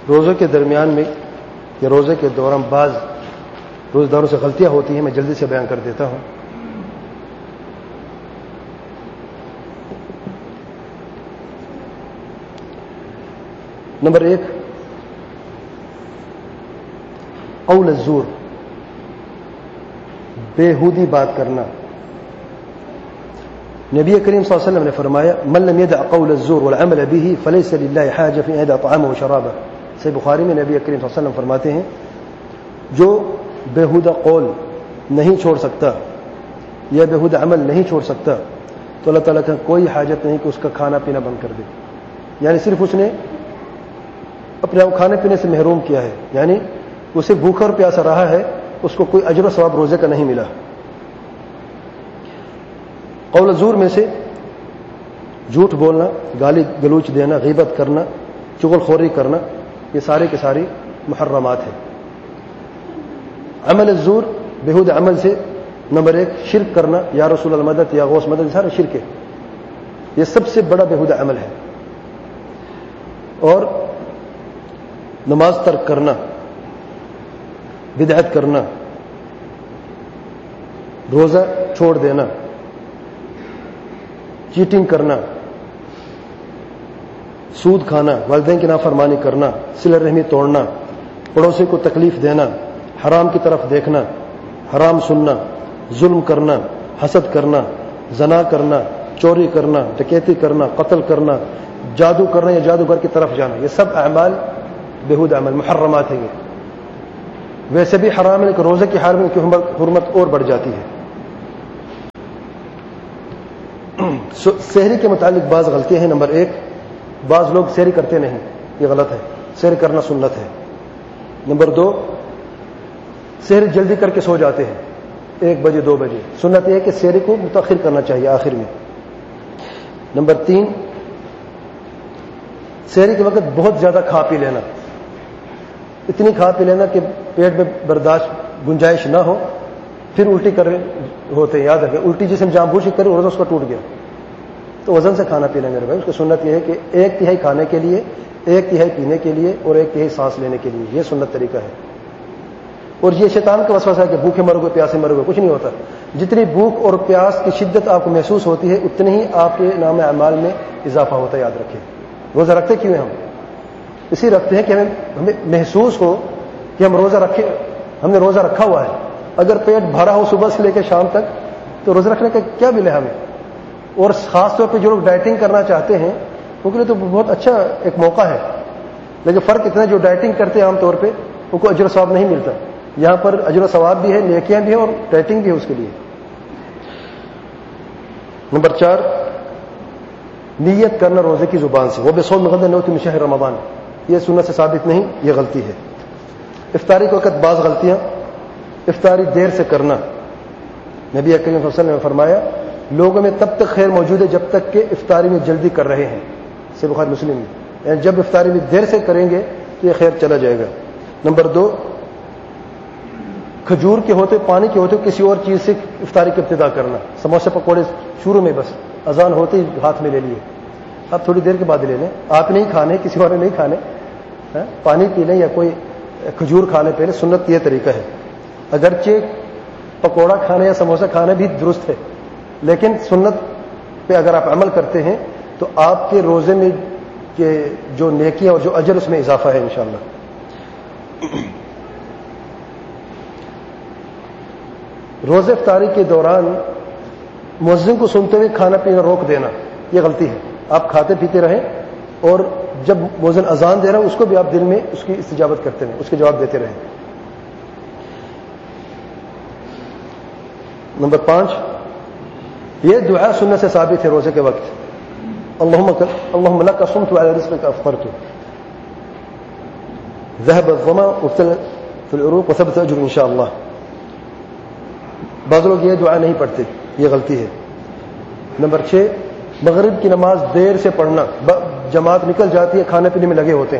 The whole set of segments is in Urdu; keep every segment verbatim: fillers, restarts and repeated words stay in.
روزے کے درمیان میں یا روزے کے دوران بعض روزداروں سے غلطیاں ہوتی ہیں، میں جلدی سے بیان کر دیتا ہوں۔ نمبر ایک، قول الزور، بےہودی بات کرنا۔ نبی کریم صلی اللہ علیہ وسلم نے فرمایا من لم يدع قول الزور والعمل به فليس لله حاجة في ان يدع طعامه وشرابه۔ صحیح بخاری میں نبی کریم صلی اللہ علیہ وسلم فرماتے ہیں جو بےہودہ قول نہیں چھوڑ سکتا یا بےہودہ عمل نہیں چھوڑ سکتا تو اللہ تعالیٰ کا کوئی حاجت نہیں کہ اس کا کھانا پینا بند کر دے، یعنی صرف اس نے اپنے آپ کھانے پینے سے محروم کیا ہے، یعنی اسے بھوکا اور پیاسا رہا ہے، اس کو کوئی اجر و ثواب روزے کا نہیں ملا۔ قول زور میں سے جھوٹ بولنا، گالی گلوچ دینا، غیبت کرنا، چغل خوری کرنا، یہ سارے کے ساری محرمات ہیں۔ عمل الزور، بےہودہ عمل سے نمبر ایک شرک کرنا، یا رسول اللہ مدد یا غوث مدد، سارے شرک ہے، یہ سب سے بڑا بےہودہ عمل ہے۔ اور نماز ترک کرنا، بدعت کرنا، روزہ چھوڑ دینا، چیٹنگ کرنا، سود کھانا، والدین کی نافرمانی کرنا، صلہ رحمی توڑنا، پڑوسی کو تکلیف دینا، حرام کی طرف دیکھنا، حرام سننا، ظلم کرنا، حسد کرنا، زنا کرنا، چوری کرنا، ڈکیتی کرنا، قتل کرنا، جادو کرنا یا جادوگر کی طرف جانا، یہ سب اعمال بےہودہ عمل محرمات ہیں۔ یہ ویسے بھی حرام ہے لیکن روزے کی حال میں کی حرمت اور بڑھ جاتی ہے۔ سحری کے متعلق بعض غلطیاں ہیں۔ نمبر ایک، بعض لوگ سحری کرتے نہیں، یہ غلط ہے، سحری کرنا سنت ہے۔ نمبر دو، سحری جلدی کر کے سو جاتے ہیں ایک بجے دو بجے، سنت یہ ہے کہ سحری کو متاخر کرنا چاہیے آخر میں۔ نمبر تین، سحری کے وقت بہت زیادہ کھا پی لینا، اتنی کھا پی لینا کہ پیٹ میں برداشت گنجائش نہ ہو، پھر الٹی کر رہے ہوتے ہیں۔ یاد رکھیں، الٹی جسم جان بوجھ کے کرے اور اس کا ٹوٹ گیا تو وزن سے کھانا پینا میرے بھائی، اس کی سنت یہ ہے کہ ایک تہائی کھانے کے لیے، ایک تہائی پینے کے لیے اور ایک تہائی سانس لینے کے لیے، یہ سنت طریقہ ہے۔ اور یہ شیطان کا وسوسہ ہے کہ بھوکے مرو گے، پیاسے مرو گے، کچھ نہیں ہوتا۔ جتنی بھوک اور پیاس کی شدت آپ کو محسوس ہوتی ہے اتنی ہی آپ کے نام اعمال میں اضافہ ہوتا ہے، یاد رکھیں۔ روزہ رکھتے کیوں ہیں ہم؟ اسی رکھتے ہیں کہ ہمیں ہمیں محسوس ہو کہ ہم روزہ رکھے، ہم نے روزہ رکھا ہوا ہے۔ اگر پیٹ بھرا ہو صبح سے لے کے شام تک تو روزہ رکھنے کا کیا ملے ہمیں؟ اور خاص طور پہ جو لوگ ڈائٹنگ کرنا چاہتے ہیں ان کے لیے تو بہت اچھا ایک موقع ہے، لیکن فرق اتنا ہے جو ڈائٹنگ کرتے ہیں عام طور پہ ان کو اجر و ثواب نہیں ملتا، یہاں پر اجر و ثواب بھی ہے، نیکیاں بھی ہیں اور ڈائٹنگ بھی ہے اس کے لیے۔ نمبر چار، نیت کرنا روزے کی زبان سے، وہ بے صوم غد نوت من شہر رمضان، یہ سنت سے ثابت نہیں، یہ غلطی ہے۔ افطاری کے وقت بعض غلطیاں، افطاری دیر سے کرنا، نبی کریم صلی اللہ علیہ وسلم نے فرمایا لوگوں میں تب تک خیر موجود ہے جب تک کہ افطاری میں جلدی کر رہے ہیں، صحیح بخاری مسلم میں، یعنی جب افطاری میں دیر سے کریں گے تو یہ خیر چلا جائے گا۔ نمبر دو، کھجور کے ہوتے، پانی کے ہوتے کسی اور چیز سے افطاری کی ابتدا کرنا، سموسے پکوڑے شروع میں بس اذان ہوتے ہی ہاتھ میں لے لیے، اب تھوڑی دیر کے بعد لے لیں، آپ نہیں کھانے، کسی اور نے نہیں کھانے، پانی پی لیں یا کوئی کھجور کھانے پہلے، سنت یہ طریقہ ہے۔ اگرچہ پکوڑا کھانا یا سموسہ کھانا بھی درست ہے لیکن سنت پہ اگر آپ عمل کرتے ہیں تو آپ کے روزے میں جو نیکیاں اور جو اجر اس میں اضافہ ہے انشاءاللہ۔ روزے افطاری کے دوران مؤذن کو سنتے ہوئے کھانا پینا روک دینا، یہ غلطی ہے۔ آپ کھاتے پیتے رہیں اور جب مؤذن اذان دے رہا ہے اس کو بھی آپ دل میں اس کی استجابت کرتے رہیں، اس کے جواب دیتے رہیں۔ نمبر پانچ، یہ دعا سنت سے ثابت ہے روزے کے وقت، اللہم اللہم لک صمت وعلی رزقک افطرت، ذهب الظما وابتلت العروق وثبت الاجر انشاءاللہ۔ بعض لوگ یہ دعا نہیں پڑھتے، یہ غلطی ہے۔ نمبر چھ، مغرب کی نماز دیر سے پڑھنا، جماعت نکل جاتی ہے، کھانے پینے میں لگے ہوتے ہیں،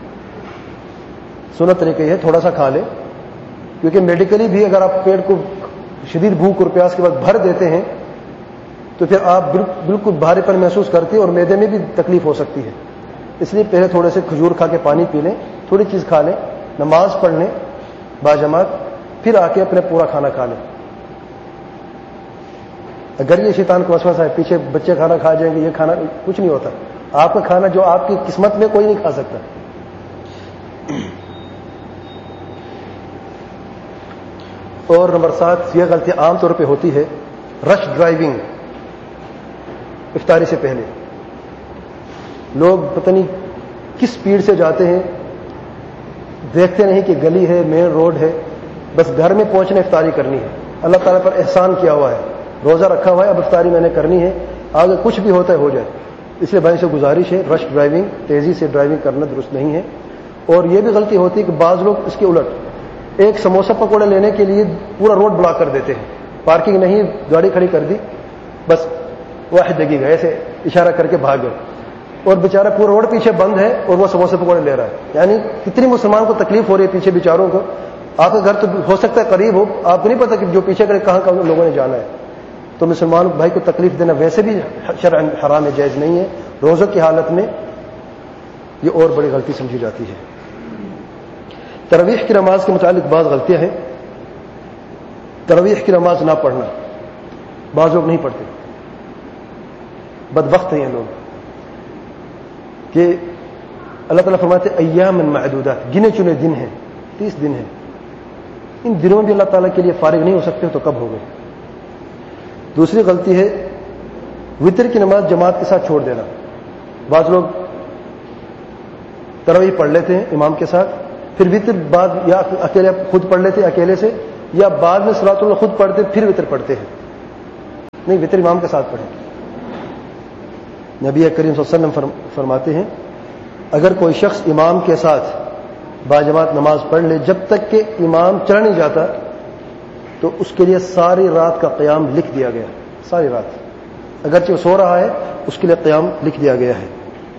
سنت طریقہ یہ ہے تھوڑا سا کھا لیں، کیونکہ میڈیکلی بھی اگر آپ پیٹ کو شدید بھوک اور پیاس کے بعد بھر دیتے ہیں تو پھر آپ بالکل بھاری پن محسوس کرتے ہیں اور معدے میں بھی تکلیف ہو سکتی ہے، اس لیے پہلے تھوڑے سے کھجور کھا کے پانی پی لیں، تھوڑی چیز کھا لیں, نماز پڑھ لیں باجماعت, پھر آ کے اپنے پورا کھانا کھا لیں. اگر یہ شیطان کو وسوسہ ہے پیچھے بچے کھانا کھا جائیں گے, یہ کھانا کچھ نہیں ہوتا. آپ کا کھانا جو آپ کی قسمت میں کوئی نہیں کھا سکتا. اور نمبر سات, یہ غلطی عام طور پہ ہوتی ہے, رش ڈرائیونگ. افطاری سے پہلے لوگ پتہ نہیں کس سپیڈ سے جاتے ہیں, دیکھتے نہیں کہ گلی ہے, مین روڈ ہے, بس گھر میں پہنچنے افطاری کرنی ہے. اللہ تعالیٰ پر احسان کیا ہوا ہے, روزہ رکھا ہوا ہے, اب افطاری میں نے کرنی ہے, آگے کچھ بھی ہوتا ہے ہو جائے. اس لیے بھائی سے گزارش ہے, رش ڈرائیونگ, تیزی سے ڈرائیونگ کرنا درست نہیں ہے. اور یہ بھی غلطی ہوتی ہے کہ بعض لوگ اس کے الٹ ایک سموسہ پکوڑے لینے کے لیے پورا روڈ بلاک کر دیتے ہیں. پارکنگ نہیں, گاڑی کھڑی کر دی, بس واحد جگہ گئے, ایسے اشارہ کر کے بھاگ گئے, اور بیچارہ پورا روڈ پیچھے بند ہے اور وہ سموسے پکوڑے لے رہا ہے. یعنی کتنی مسلمان کو تکلیف ہو رہی ہے پیچھے بیچاروں کو. آپ کا گھر تو ہو سکتا ہے قریب ہو, آپ کو نہیں پتا کہ جو پیچھے کرے کہاں کہاں لوگوں نے جانا ہے. تو مسلمان بھائی کو تکلیف دینا ویسے بھی شرعاً حرام ہے, جائز نہیں ہے. روزوں کی حالت میں یہ اور بڑی غلطی سمجھی جاتی ہے. تراویح کی نماز کے متعلق بعض غلطیاں ہیں. تراویح کی نماز نہ پڑھنا, بعض لوگ نہیں پڑھتے, بدبخت ہیں یہ لوگ کہ اللہ تعالیٰ فرماتے ایام معدودات, گنے چنے دن ہیں, تیس دن ہیں. ان دنوں میں بھی اللہ تعالیٰ کے لیے فارغ نہیں ہو سکتے تو کب ہو گئے. دوسری غلطی ہے وتر کی نماز جماعت کے ساتھ چھوڑ دینا. بعض لوگ تراویح پڑھ لیتے ہیں امام کے ساتھ, پھر وتر بعد یا اکیلے خود پڑھ لیتے اکیلے سے, یا بعد میں صلاۃ اللہ خود پڑھتے پھر وتر پڑھتے ہیں. نہیں, وتر امام کے ساتھ پڑھیں. نبی کریم صلی اللہ علیہ وسلم فرماتے ہیں اگر کوئی شخص امام کے ساتھ باجماعت نماز پڑھ لے جب تک کہ امام چلا نہیں جاتا تو اس کے لیے ساری رات کا قیام لکھ دیا گیا. ساری رات, اگرچہ وہ سو رہا ہے اس کے لیے قیام لکھ دیا گیا ہے.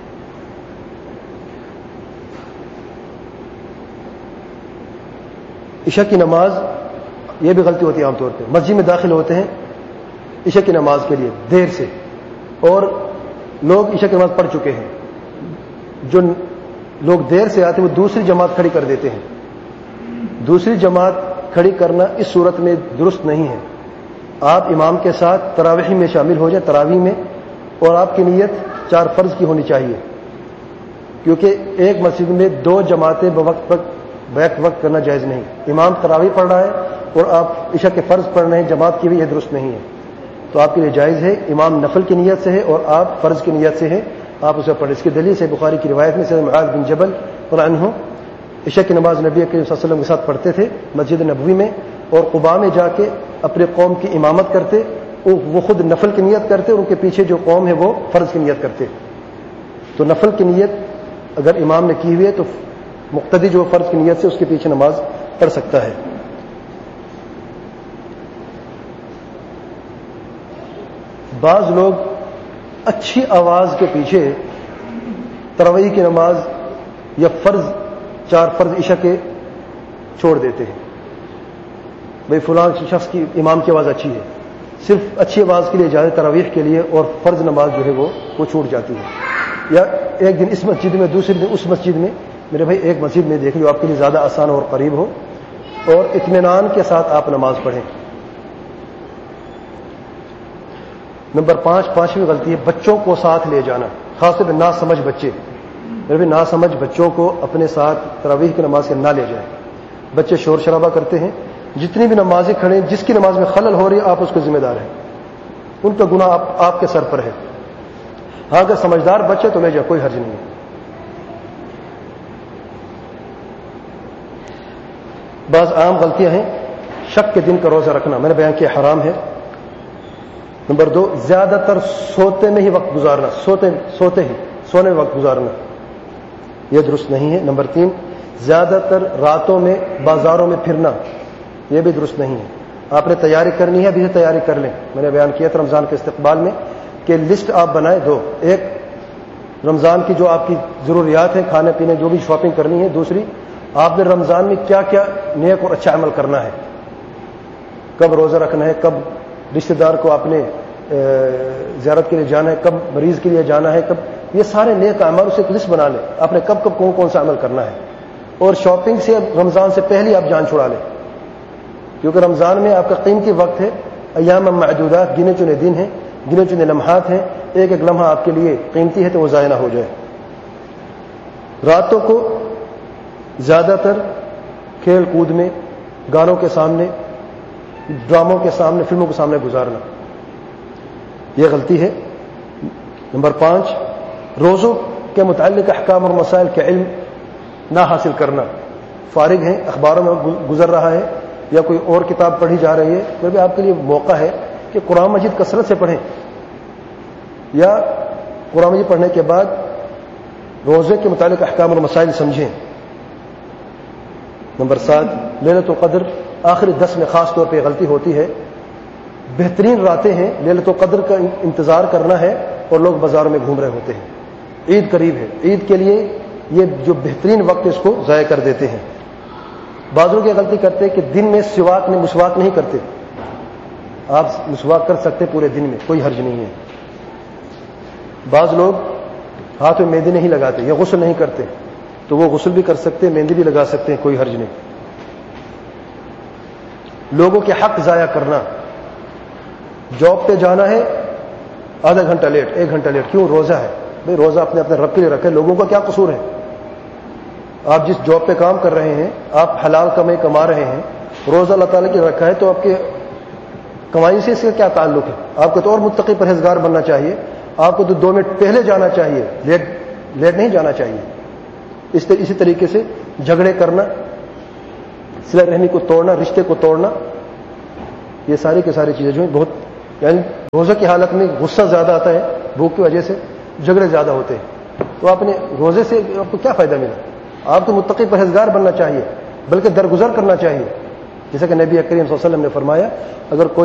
عشاء کی نماز, یہ بھی غلطی ہوتی ہے عام طور پہ. مسجد میں داخل ہوتے ہیں عشاء کی نماز کے لیے دیر سے, اور لوگ عشاء کی نماز پڑھ چکے ہیں. جو لوگ دیر سے آتے ہیں وہ دوسری جماعت کھڑی کر دیتے ہیں. دوسری جماعت کھڑی کرنا اس صورت میں درست نہیں ہے. آپ امام کے ساتھ تراویح میں شامل ہو جائیں, تراویح میں, اور آپ کی نیت چار فرض کی ہونی چاہیے, کیونکہ ایک مسجد میں دو جماعتیں بوقت وقت بیک وقت کرنا جائز نہیں. امام تراویح پڑھ رہا ہے اور آپ عشاء کے فرض پڑھ رہے ہیں جماعت کی بھی, یہ درست نہیں ہے. تو آپ کے لیے جائز ہے, امام نفل کی نیت سے ہے اور آپ فرض کی نیت سے ہیں, آپ اسے پڑھیں. اس کی دلیل سے بخاری کی روایت میں سے معاذ بن جبل رضی اللہ عنہ عشاء کی نماز نبی کریم صلی اللہ علیہ وسلم کے ساتھ پڑھتے تھے مسجد نبوی میں, اور قباء میں جا کے اپنے قوم کی امامت کرتے. وہ خود نفل کی نیت کرتے اور ان کے پیچھے جو قوم ہے وہ فرض کی نیت کرتے. تو نفل کی نیت اگر امام نے کی ہوئی ہے تو مقتدی جو فرض کی نیت سے اس کے پیچھے نماز پڑھ سکتا ہے. بعض لوگ اچھی آواز کے پیچھے تراویح کی نماز یا فرض چار فرض عشاء کے چھوڑ دیتے ہیں. بھئی فلاں شخص کی امام کی آواز اچھی ہے, صرف اچھی آواز کے لیے جائے تراویح کے لیے, اور فرض نماز جو ہے وہ وہ چھوٹ جاتی ہے. یا ایک دن اس مسجد میں دوسرے دن اس مسجد میں. میرے بھائی ایک مسجد میں دیکھ لو آپ کے لیے زیادہ آسان اور قریب ہو, اور اطمینان کے ساتھ آپ نماز پڑھیں. نمبر پانچ پانچویں غلطی ہے بچوں کو ساتھ لے جانا, خاص طور پہ نا سمجھ بچے. میرے بھائی نا سمجھ بچوں کو اپنے ساتھ تراویح کی نماز کے نہ لے جائیں. بچے شور شرابہ کرتے ہیں, جتنی بھی نمازیں کھڑے جس کی نماز میں خلل ہو رہی ہے آپ اس کو ذمہ دار ہیں, ان کا گناہ آپ, آپ کے سر پر ہے. ہاں اگر سمجھدار بچے تو لے جائے, کوئی حرج نہیں ہے. بعض عام غلطیاں ہیں شک کے دن کا روزہ رکھنا, میں نے بیان کیا حرام ہے. نمبر دو, زیادہ تر سوتے میں ہی وقت گزارنا, سوتے سوتے ہی سونے میں وقت گزارنا, یہ درست نہیں ہے. نمبر تین, زیادہ تر راتوں میں بازاروں میں پھرنا, یہ بھی درست نہیں ہے. آپ نے تیاری کرنی ہے, ابھی سے تیاری کر لیں. میں نے بیان کیا تھا رمضان کے استقبال میں کہ لسٹ آپ بنائیں دو, ایک رمضان کی جو آپ کی ضروریات ہیں کھانے پینے جو بھی شاپنگ کرنی ہے, دوسری آپ نے رمضان میں کیا کیا نیک اور اچھا عمل کرنا ہے, کب روزہ رکھنا ہے, کب رشتہ دار کو آپ نے زیارت کے لیے جانا ہے, کب مریض کے لیے جانا ہے, کب, یہ سارے نیک اعمال سے ایک لسٹ بنا لیں آپ نے کب کب کون کون سا عمل کرنا ہے. اور شاپنگ سے رمضان سے پہلے آپ جان چھڑا لیں، کیونکہ رمضان میں آپ کا قیمتی وقت ہے، ایام معدودات، گنے چنے دن ہیں، گنے چنے لمحات ہیں، ایک ایک لمحہ آپ کے لیے قیمتی ہے تو وہ ضائع نہ ہو جائے۔ راتوں کو زیادہ تر کھیل کود میں، گانوں کے سامنے، ڈراموں کے سامنے، فلموں کے سامنے گزارنا، یہ غلطی ہے۔ نمبر پانچ، روزوں کے متعلق احکام اور مسائل کا علم نہ حاصل کرنا۔ فارغ ہیں، اخباروں میں گزر رہا ہے یا کوئی اور کتاب پڑھی جا رہی ہے، پھر بھی آپ کے لیے موقع ہے کہ قرآن مجید کثرت سے پڑھیں، یا قرآن مجید پڑھنے کے بعد روزے کے متعلق احکام اور مسائل سمجھیں۔ نمبر سات، لیلۃ القدر آخری دس میں خاص طور پہ غلطی ہوتی ہے۔ بہترین راتیں ہیں، لیلۃ القدر کا انتظار کرنا ہے اور لوگ بازاروں میں گھوم رہے ہوتے ہیں، عید قریب ہے، عید کے لیے یہ جو بہترین وقت ہے اس کو ضائع کر دیتے ہیں۔ بعض لوگ یہ غلطی کرتے ہیں کہ دن میں سواک میں مسواک نہیں کرتے۔ آپ مسواک کر سکتے پورے دن میں، کوئی حرج نہیں ہے۔ بعض لوگ ہاتھ میں مہندی نہیں لگاتے یا غسل نہیں کرتے، تو وہ غسل بھی کر سکتے ہیں، مہندی بھی لگا سکتے ہیں، کوئی حرج نہیں۔ لوگوں کے حق ضائع کرنا، جاب پہ جانا ہے آدھا گھنٹہ لیٹ، ایک گھنٹہ لیٹ، کیوں؟ روزہ ہے۔ بھائی روزہ اپنے اپنے رب کے لیے رکھے، لوگوں کا کیا قصور ہے؟ آپ جس جاب پہ کام کر رہے ہیں، آپ حلال کمائی کما رہے ہیں، روزہ اللہ تعالیٰ کے رکھا ہے، تو آپ کے کمائی سے اس کا کیا تعلق ہے؟ آپ کو تو اور متقی پرہیزگار بننا چاہیے، آپ کو تو دو منٹ پہلے جانا چاہیے، لیٹ لیٹ نہیں جانا چاہیے۔ اس اسی طریقے سے جھگڑے کرنا، صلہ رحمی کو توڑنا، رشتے کو توڑنا، یہ ساری کی ساری چیزیں جو ہیں بہت، یعنی روزہ کی حالت میں غصہ زیادہ آتا ہے، بھوک کی وجہ سے جھگڑے زیادہ ہوتے ہیں، تو آپ نے روزے سے آپ کو کیا فائدہ ملا؟ آپ کو متقی پرہیزگار بننا چاہیے، بلکہ درگزر کرنا چاہیے، جیسا کہ نبی کریم صلی اللہ علیہ وسلم نے فرمایا، اگر کوئی